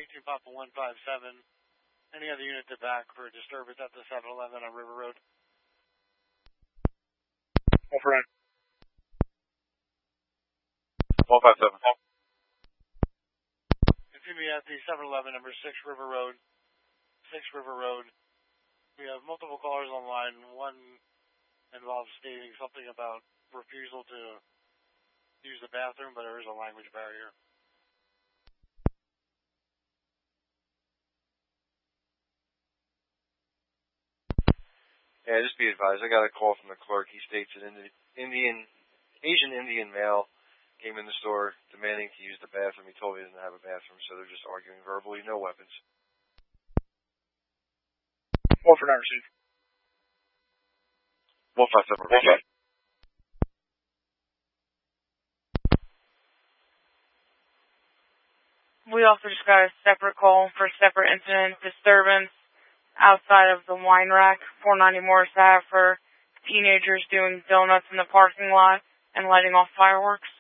18 Papa 157. Any other unit to back for a disturbance at the 7-Eleven on River Road? Over on. 157. Continue at the 7-Eleven number 6 River Road. 6 River Road. We have multiple callers on line. One involves stating something about refusal to use the bathroom, but there is a language barrier. Yeah, just be advised. I got a call from the clerk. He states that Asian Indian male came in the store demanding to use the bathroom. He told me he doesn't have a bathroom, so they're just arguing verbally. No weapons. One for not received. 157. Okay. We also just got a separate call for a separate incident disturbance outside of the wine rack, 490 Morris Ave, for teenagers doing donuts in the parking lot and lighting off fireworks.